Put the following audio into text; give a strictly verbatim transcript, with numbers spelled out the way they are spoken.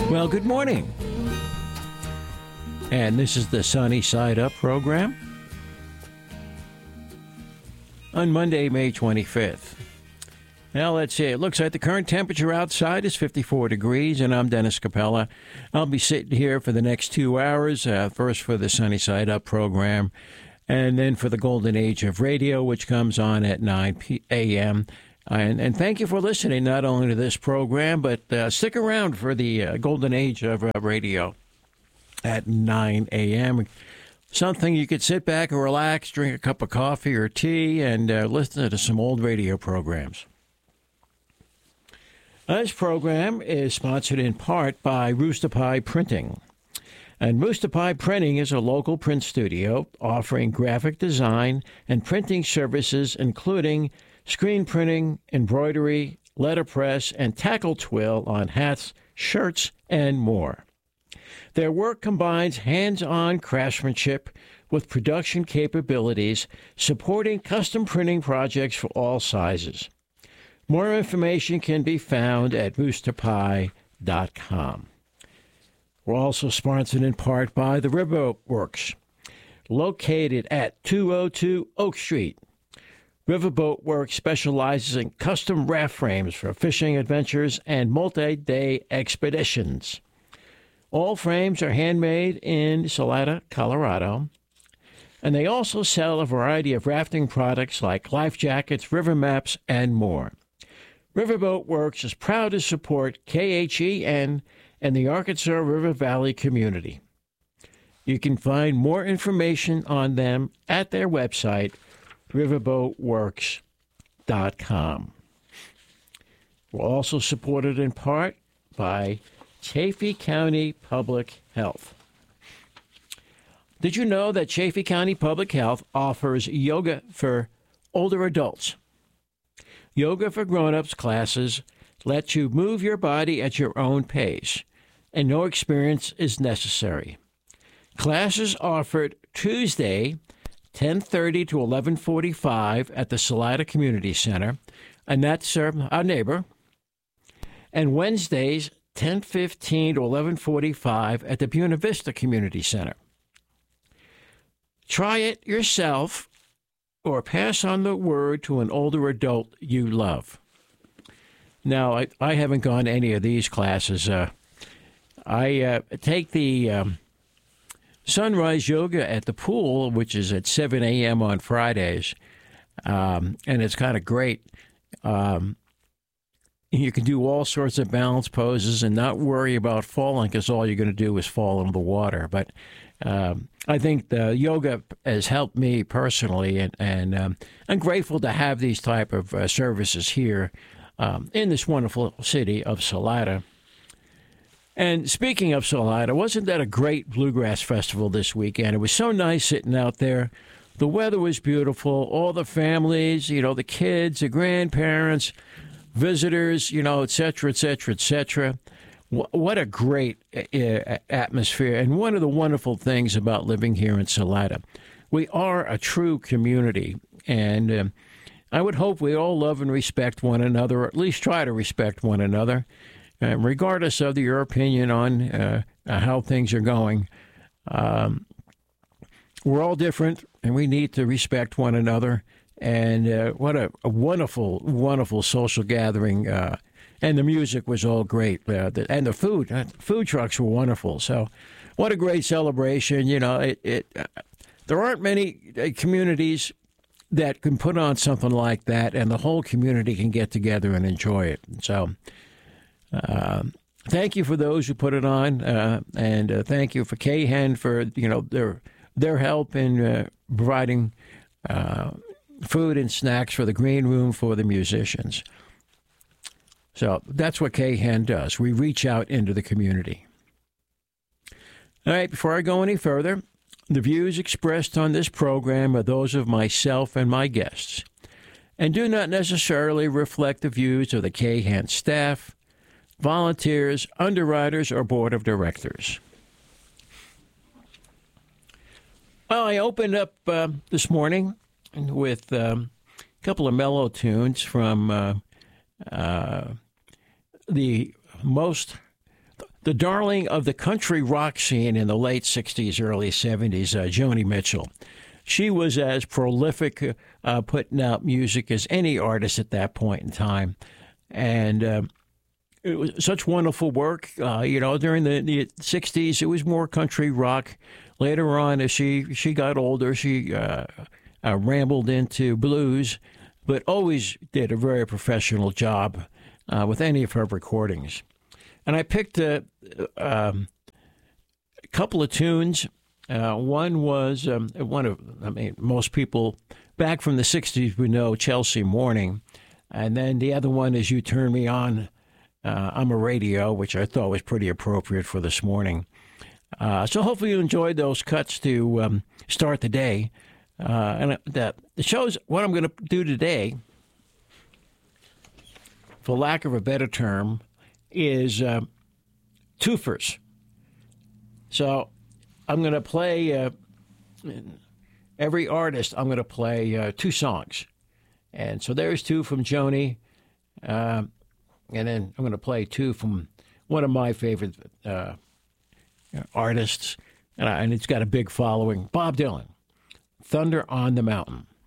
Well, good morning. And this is the Sunny Side Up program on Monday, May twenty-fifth. Now, let's see. It looks like the current temperature outside is fifty-four degrees, and I'm Dennis Capella. I'll be sitting here for the next two hours, uh, first for the Sunny Side Up program, and then for the Golden Age of Radio, which comes on at nine a.m., And, and thank you for listening, not only to this program, but uh, stick around for the uh, Golden Age of uh, Radio at nine a.m. Something you could sit back and relax, drink a cup of coffee or tea, and uh, listen to some old radio programs. This program is sponsored in part by Rooster Pie Printing. And Rooster Pie Printing is a local print studio offering graphic design and printing services, including screen printing, embroidery, letterpress, and tackle twill on hats, shirts, and more. Their work combines hands-on craftsmanship with production capabilities, supporting custom printing projects for all sizes. More information can be found at rooster pie dot com. We're also sponsored in part by the Riverboat Works, located at two oh two Oak Street. Riverboat Works specializes in custom raft frames for fishing adventures and multi-day expeditions. All frames are handmade in Salida, Colorado, and they also sell a variety of rafting products like life jackets, river maps, and more. Riverboat Works is proud to support K H E N and the Arkansas River Valley community. You can find more information on them at their website, riverboat works dot com. We're also supported in part by Chaffee County Public Health. Did you know that Chaffee County Public Health offers yoga for older adults? Yoga for grown-ups classes let you move your body at your own pace, and no experience is necessary. Classes offered Tuesday, ten thirty to eleven forty-five at the Salida Community Center, and that's uh, our neighbor. And Wednesdays, ten fifteen to eleven forty-five at the Buena Vista Community Center. Try it yourself or pass on the word to an older adult you love. Now, I, I haven't gone to any of these classes. Uh, I uh, take the Um, Sunrise Yoga at the pool, which is at seven a.m. on Fridays, um, and it's kind of great. Um, you can do all sorts of balance poses and not worry about falling, because all you're going to do is fall into the water. But um, I think the yoga has helped me personally, and, and um, I'm grateful to have these type of uh, services here um, in this wonderful city of Salida. And speaking of Salida, wasn't that a great bluegrass festival this weekend? It was so nice sitting out there. The weather was beautiful. All the families, you know, the kids, the grandparents, visitors, you know, et cetera, et cetera, et cetera. What a great uh, atmosphere. And one of the wonderful things about living here in Salida, we are a true community. And um, I would hope we all love and respect one another, or at least try to respect one another. Uh, regardless of your opinion on uh, how things are going. Um, we're all different, and we need to respect one another. And uh, what a, a wonderful, wonderful social gathering. Uh, and the music was all great. Uh, the, and the food, uh, food trucks were wonderful. So what a great celebration. You know, it, it uh, there aren't many uh, communities that can put on something like that, and the whole community can get together and enjoy it. So Uh, thank you for those who put it on, uh, and uh, thank you for K H E N for you know their their help in uh, providing uh, food and snacks for the green room for the musicians. So that's what K H E N does. We reach out into the community. All right, before I go any further, the views expressed on this program are those of myself and my guests, and do not necessarily reflect the views of the K H E N staff, volunteers, underwriters, or board of directors. Well, I opened up uh, this morning with um, a couple of mellow tunes from uh, uh, the most, the darling of the country rock scene in the late sixties, early seventies, uh, Joni Mitchell. She was as prolific uh, putting out music as any artist at that point in time. And uh, it was such wonderful work. Uh, you know, during the, the sixties, it was more country rock. Later on, as she, she got older, she uh, uh, rambled into blues, but always did a very professional job uh, with any of her recordings. And I picked a, um, a couple of tunes. Uh, one was um, one of, I mean, most people back from the sixties would know Chelsea Morning. And then the other one is You Turn Me On, uh, I'm a Radio, which I thought was pretty appropriate for this morning. Uh, so hopefully you enjoyed those cuts to um, start the day. Uh, and that it shows what I'm going to do today, for lack of a better term, is uh, twofers. So I'm going to play, uh, every artist, I'm going to play uh, two songs. And so there's two from Joni, uh, and then I'm going to play two from one of my favorite uh, artists, and, I, and it's got a big following, Bob Dylan, Thunder on the Mountain.